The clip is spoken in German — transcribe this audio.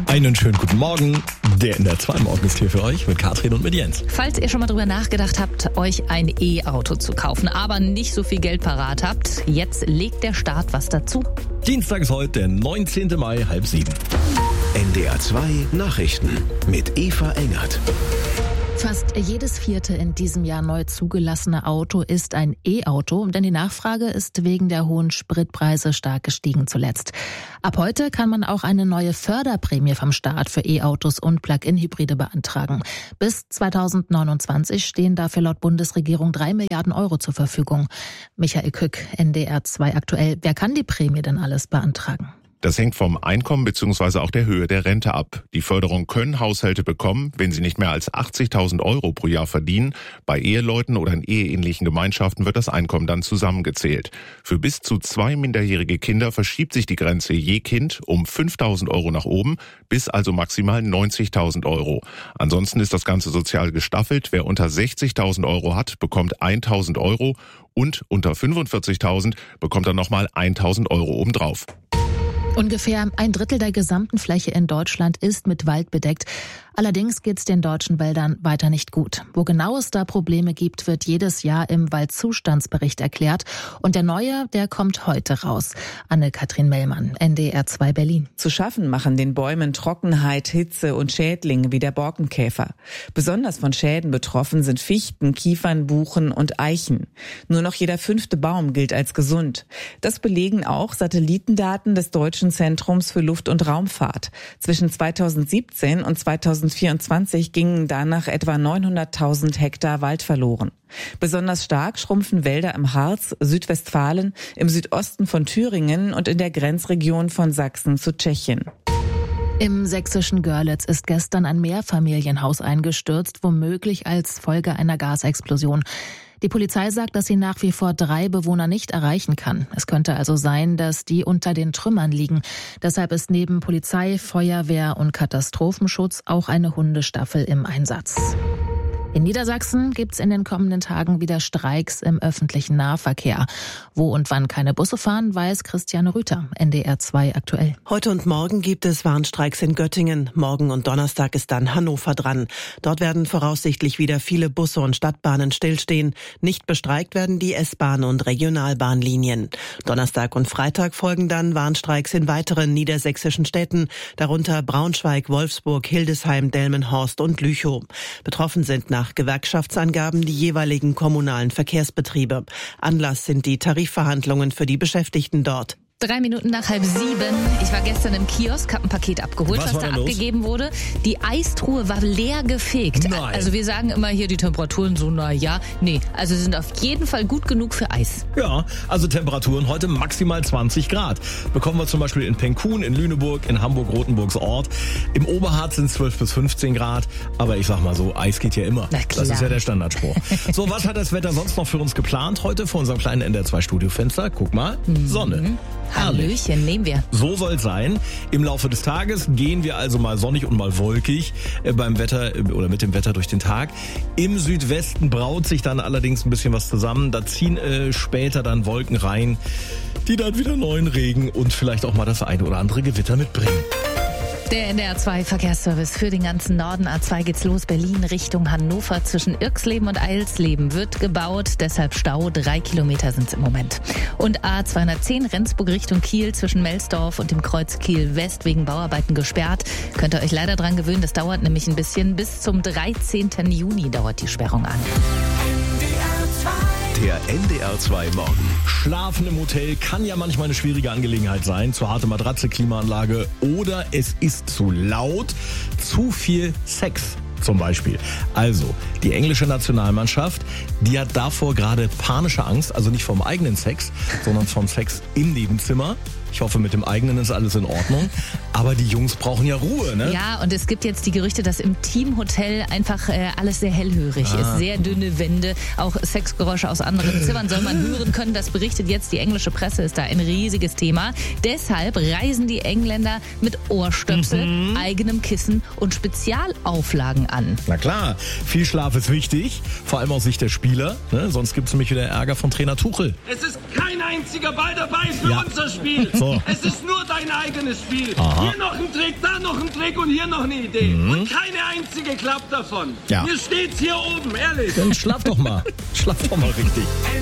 Einen schönen guten Morgen. Der in der 2 Morgen ist hier für euch mit Katrin und mit Jens. Falls ihr schon mal drüber nachgedacht habt, euch ein E-Auto zu kaufen, aber nicht so viel Geld parat habt, jetzt legt der Staat was dazu. Dienstag ist heute, der 19. Mai, 6:30. NDR 2 Nachrichten mit Eva Engert. Fast jedes vierte in diesem Jahr neu zugelassene Auto ist ein E-Auto, denn die Nachfrage ist wegen der hohen Spritpreise stark gestiegen zuletzt. Ab heute kann man auch eine neue Förderprämie vom Staat für E-Autos und Plug-in-Hybride beantragen. Bis 2029 stehen dafür laut Bundesregierung 3 Milliarden Euro zur Verfügung. Michael Kück, NDR 2 aktuell. Wer kann die Prämie denn alles beantragen? Das hängt vom Einkommen bzw. auch der Höhe der Rente ab. Die Förderung können Haushalte bekommen, wenn sie nicht mehr als 80.000 Euro pro Jahr verdienen. Bei Eheleuten oder in eheähnlichen Gemeinschaften wird das Einkommen dann zusammengezählt. Für bis zu 2 minderjährige Kinder verschiebt sich die Grenze je Kind um 5.000 Euro nach oben, bis also maximal 90.000 Euro. Ansonsten ist das Ganze sozial gestaffelt. Wer unter 60.000 Euro hat, bekommt 1.000 Euro und unter 45.000 bekommt er nochmal 1.000 Euro obendrauf. Ungefähr 1/3 der gesamten Fläche in Deutschland ist mit Wald bedeckt. Allerdings geht es den deutschen Wäldern weiter nicht gut. Wo genau es da Probleme gibt, wird jedes Jahr im Waldzustandsbericht erklärt. Und der neue, der kommt heute raus. Anne-Kathrin Mellmann, NDR 2 Berlin. Zu schaffen machen den Bäumen Trockenheit, Hitze und Schädlinge wie der Borkenkäfer. Besonders von Schäden betroffen sind Fichten, Kiefern, Buchen und Eichen. Nur noch jeder 5. Baum gilt als gesund. Das belegen auch Satellitendaten des Deutschen Zentrums für Luft- und Raumfahrt. Zwischen 2017 und 2024 gingen danach etwa 900.000 Hektar Wald verloren. Besonders stark schrumpfen Wälder im Harz, Südwestfalen, im Südosten von Thüringen und in der Grenzregion von Sachsen zu Tschechien. Im sächsischen Görlitz ist gestern ein Mehrfamilienhaus eingestürzt, womöglich als Folge einer Gasexplosion. Die Polizei sagt, dass sie nach wie vor 3 Bewohner nicht erreichen kann. Es könnte also sein, dass die unter den Trümmern liegen. Deshalb ist neben Polizei, Feuerwehr und Katastrophenschutz auch eine Hundestaffel im Einsatz. In Niedersachsen gibt's in den kommenden Tagen wieder Streiks im öffentlichen Nahverkehr. Wo und wann keine Busse fahren, weiß Christiane Rüther, NDR 2 aktuell. Heute und morgen gibt es Warnstreiks in Göttingen. Morgen und Donnerstag ist dann Hannover dran. Dort werden voraussichtlich wieder viele Busse und Stadtbahnen stillstehen. Nicht bestreikt werden die S-Bahn- und Regionalbahnlinien. Donnerstag und Freitag folgen dann Warnstreiks in weiteren niedersächsischen Städten, darunter Braunschweig, Wolfsburg, Hildesheim, Delmenhorst und Lüchow. Betroffen sind nach Gewerkschaftsangaben die jeweiligen kommunalen Verkehrsbetriebe. Anlass sind die Tarifverhandlungen für die Beschäftigten dort. 3 Minuten nach 6:30. Ich war gestern im Kiosk, habe ein Paket abgeholt, was da abgegeben wurde. Die Eistruhe war leer gefegt. Nein. Also wir sagen immer hier die Temperaturen so, nee. Also sie sind auf jeden Fall gut genug für Eis. Ja, also Temperaturen heute maximal 20 Grad. Bekommen wir zum Beispiel in Penkun, in Lüneburg, in Hamburg-Rothenburgs Ort. Im Oberharz sind es 12 bis 15 Grad. Aber ich sag mal so, Eis geht ja immer. Na klar. Das ist ja der Standardspruch. So, was hat das Wetter sonst noch für uns geplant heute vor unserem kleinen NDR 2 Studiofenster? Guck mal, Sonne. Herrlich. Hallöchen, nehmen wir. So soll es sein. Im Laufe des Tages gehen wir also mal sonnig und mal wolkig beim Wetter oder mit dem Wetter durch den Tag. Im Südwesten braut sich dann allerdings ein bisschen was zusammen. Da ziehen später dann Wolken rein, die dann wieder neuen Regen und vielleicht auch mal das eine oder andere Gewitter mitbringen. Der NDR 2 Verkehrsservice für den ganzen Norden. A2 geht's los, Berlin Richtung Hannover. Zwischen Irxleben und Eilsleben wird gebaut, deshalb Stau. 3 Kilometer sind's im Moment. Und A210 Rendsburg Richtung Kiel zwischen Melsdorf und dem Kreuz Kiel West wegen Bauarbeiten gesperrt. Könnt ihr euch leider dran gewöhnen, das dauert nämlich ein bisschen. Bis zum 13. Juni dauert die Sperrung an. Der NDR 2 Morgen. Schlafen im Hotel kann ja manchmal eine schwierige Angelegenheit sein. Zu harte Matratze, Klimaanlage oder es ist zu laut, zu viel Sex zum Beispiel. Also, die englische Nationalmannschaft, die hat davor gerade panische Angst, also nicht vom eigenen Sex, sondern vom Sex im Nebenzimmer. Ich hoffe, mit dem eigenen ist alles in Ordnung. Aber die Jungs brauchen ja Ruhe, ne? Ja, und es gibt jetzt die Gerüchte, dass im Teamhotel einfach alles sehr hellhörig ist. Sehr dünne Wände, auch Sexgeräusche aus anderen Zimmern soll man hören können. Das berichtet jetzt die englische Presse, ist da ein riesiges Thema. Deshalb reisen die Engländer mit Ohrstöpsel, eigenem Kissen und Spezialauflagen an. Na klar, viel Schlaf ist wichtig, vor allem aus Sicht der Spieler. Ne? Sonst gibt es nämlich wieder Ärger von Trainer Tuchel. Es ist kein einziger Ball dabei für unser Spiel. So. Es ist nur dein eigenes Spiel. Aha. Hier noch ein Trick, da noch ein Trick und hier noch eine Idee. Und keine einzige klappt davon. Ja. Mir steht's hier oben, ehrlich. Dann schlaf doch mal. Schlaf doch mal richtig.